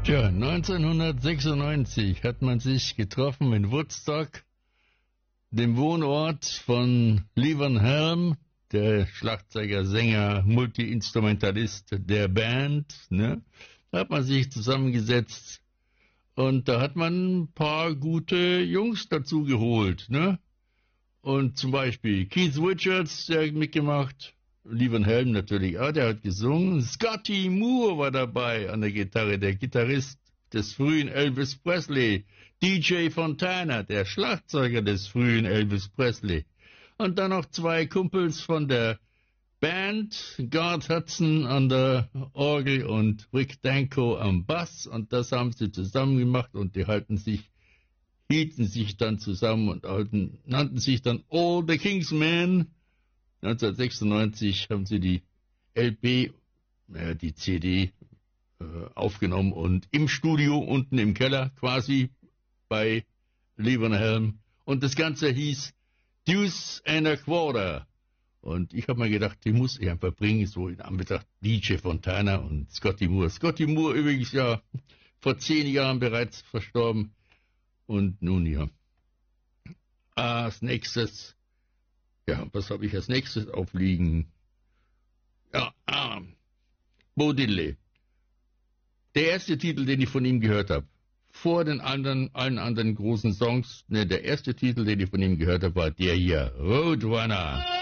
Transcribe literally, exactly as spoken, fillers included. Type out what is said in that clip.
Tja, neunzehnhundertsechsundneunzig hat man sich getroffen in Woodstock, dem Wohnort von Lee Van Helm, der Schlagzeuger, Sänger, Multi-Instrumentalist der Band. Ne? Da hat man sich zusammengesetzt und da hat man ein paar gute Jungs dazu geholt. Ne? Und zum Beispiel Keith Richards, der hat mitgemacht. Lee Van Helm natürlich auch, der hat gesungen. Scotty Moore war dabei an der Gitarre, der Gitarrist des frühen Elvis Presley. D J Fontana, der Schlagzeuger des frühen Elvis Presley. Und dann noch zwei Kumpels von der Band, Garth Hudson an der Orgel und Rick Danko am Bass. Und das haben sie zusammen gemacht und die halten sich, hielten sich dann zusammen und halten, nannten sich dann All the King's Men. neunzehnhundertsechsundneunzig haben sie die L P, äh, die C D äh, aufgenommen und im Studio unten im Keller quasi bei Lee Van Helm. Und das Ganze hieß Deuce and a Quarter. Und ich habe mir gedacht, die muss ich einfach bringen, so in Anbetracht D J Fontana und Scotty Moore. Scotty Moore übrigens ja vor zehn Jahren bereits verstorben. Und nun ja. Als nächstes, ja, was habe ich als nächstes aufliegen? Ja, ah, Bo Diddley. Der erste Titel, den ich von ihm gehört habe, vor den anderen, allen anderen großen Songs, ne, der erste Titel, den ich von ihm gehört habe, war der hier, Roadrunner.